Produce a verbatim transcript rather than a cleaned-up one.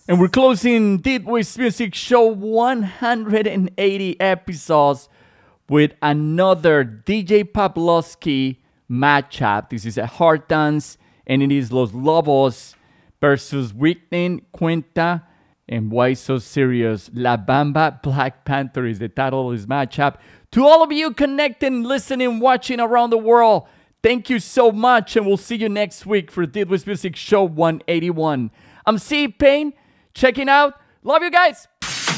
And we're closing Did With Music Show one hundred eighty episodes with another D J Pavlovsky matchup. This is a hard dance, and it is Los Lobos versus Whitney Cuenta. And why so serious? La Bamba Black Panther is the title of this matchup. To all of you connecting, listening, watching around the world, thank you so much, and we'll see you next week for Did With Music Show one eighty-one. I'm C. Payne, checking out. Love you guys.